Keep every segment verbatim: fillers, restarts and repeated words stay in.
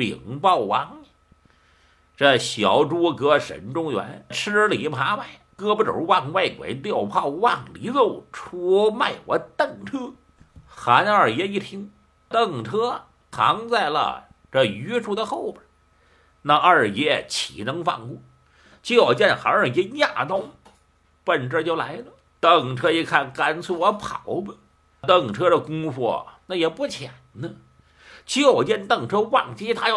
禀报王爷。这小诸葛沈中原吃里扒外，胳膊肘往外拐，吊炮往里走，出卖我邓车。韩二爷一听，邓车藏在了这榆树的后边，那二爷岂能放过？就见韩二爷压刀奔这就来了。邓车一看，干脆我跑吧。邓车的功夫那也不浅呢，就见邓车往起他要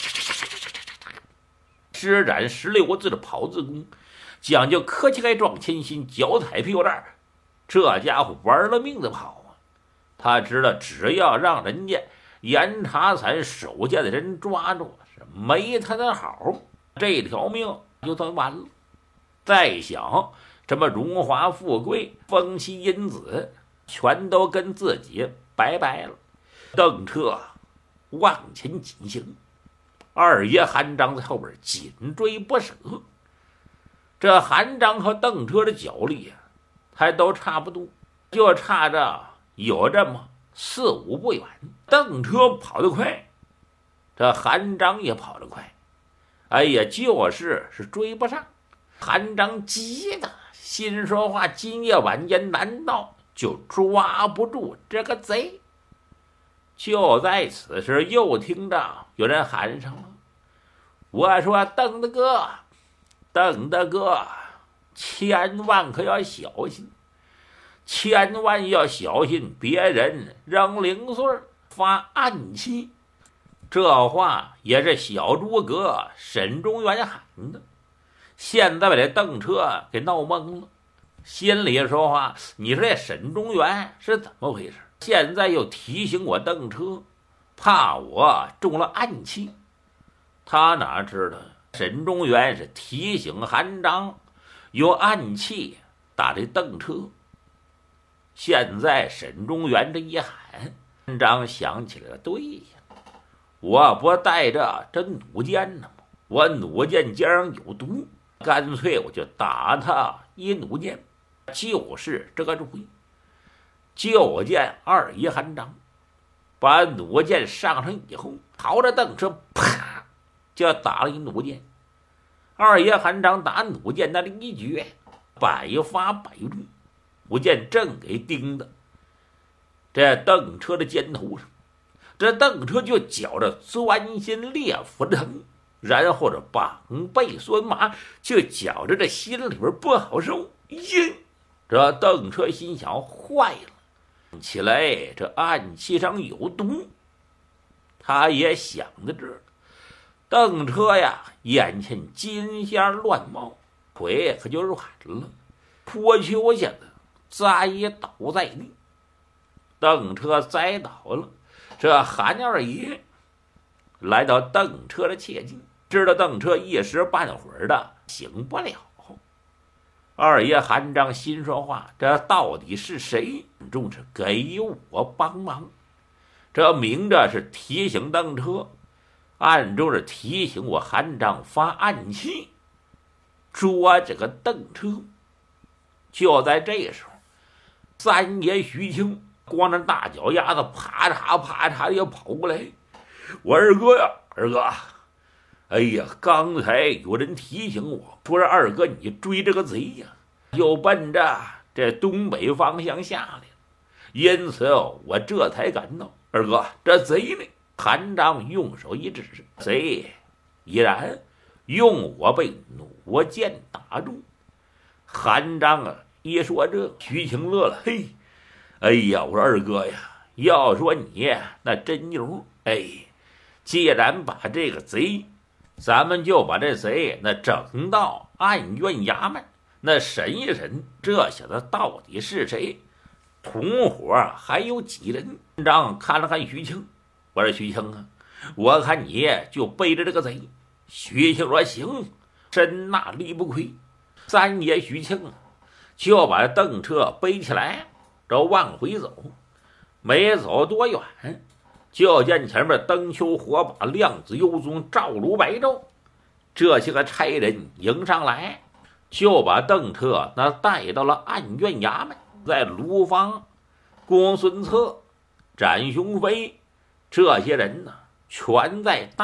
施展十六字的跑字功，讲究磕膝盖撞前心，脚踩屁股蛋儿。这家伙玩了命的跑啊！他知道只要让人家严查伞手下的人抓住，是没他的好，这条命就算完了。再想什么荣华富贵、风妻银子，全都跟自己拜拜了。邓车往前紧行，二爷韩章在后边紧追不舍。这韩章和邓车的脚力啊，还都差不多，就差着有这么四五步远。邓车跑得快，这韩章也跑得快，哎呀，就是是追不上。韩章急的心说话，今夜晚间难道就抓不住这个贼？就在此时，又听到有人喊上了：“我说邓大哥，邓大哥，千万可要小心，千万要小心，别人扔零碎发暗器。”这话也是小诸葛沈中原喊的。现在把这邓车给闹懵了，心里说话：你说这沈中原是怎么回事？现在又提醒我邓车，怕我中了暗器。他哪知道沈中原是提醒韩章用暗器打这邓车。现在沈中原这一喊，韩章想起来了，对呀，我不带着这弩箭呢吗？我弩箭尖上有毒，干脆我就打他一弩箭，就是这个主意。就见二爷韩章把弩箭上上以后，朝着邓车啪就打了一弩箭。二爷韩章打弩箭那一绝，百发百中，弩箭正给钉的这邓车的肩头上。这邓车就觉着钻心裂腹疼，然后这膀背酸麻，就觉着这心里边不好受。咦，这邓车心想：坏了，起来这暗器上有毒。他也想到这儿，邓车呀，眼前金线乱冒，腿可就软了，坡丘下的栽倒在地。邓车栽倒了，这韩二爷来到邓车的切近，知道邓车一时半会儿的醒不了。二爷韩章心说话：这到底是谁？重是给我帮忙。这明着是提醒邓车，暗中是提醒我韩章发暗器捉这个邓车。就在这时候，三爷徐庆光着大脚丫子啪嚓啪嚓也跑过来：我二哥呀，二哥，哎呀，刚才有人提醒我，说是二哥你追这个贼呀，又奔着这东北方向下来了，因此我这才赶到。二哥，这贼呢？韩章用手一指，贼已然用我被弩箭打中。韩章啊一说这，徐晴乐了，嘿，哎呀，我说二哥呀，要说你那真牛，哎，既然把这个贼，咱们就把这贼那整到案院衙门，那审一审，这小子到底是谁，同伙还有几人？张看了看徐庆，我说徐庆啊，我看你就背着这个贼。徐庆说行，真那力不亏。三爷徐庆就把邓车背起来，这往回走。没走多远，就见前面灯球火把，亮子幽宗，照炉白昼，这些个差人迎上来，就把邓车那带到了案院衙门。在卢方、公孙策、展雄飞这些人呢，全在大